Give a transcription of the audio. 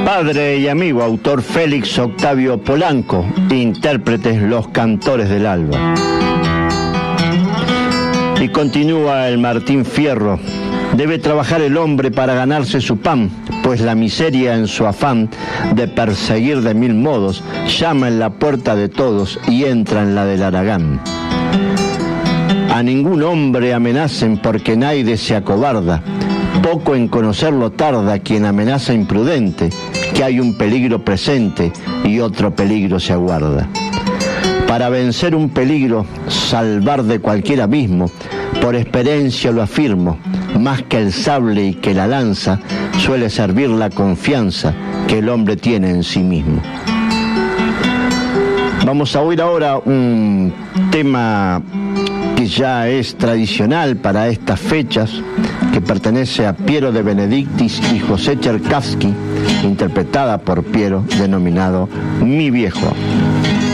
Padre y amigo, autor Félix Octavio Polanco, intérpretes Los Cantores del Alba. Y continúa el Martín Fierro. Debe trabajar el hombre para ganarse su pan, pues la miseria en su afán de perseguir de mil modos llama en la puerta de todos y entra en la del Aragán. A ningún hombre amenacen porque naide se acobarda, poco en conocerlo tarda quien amenaza imprudente, que hay un peligro presente y otro peligro se aguarda. Para vencer un peligro, salvar de cualquier abismo, por experiencia lo afirmo, más que el sable y que la lanza, suele servir la confianza que el hombre tiene en sí mismo. Vamos a oír ahora un tema que ya es tradicional para estas fechas, que pertenece a Piero de Benedictis y José Cherkasky, interpretada por Piero, denominado Mi Viejo.